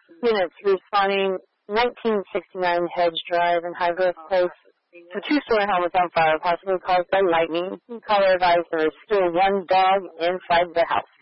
Units responding 1969 Hedge Drive in High Grove Place. A two-story home is on fire, possibly caused by lightning. Caller advised there is still one dog inside the house.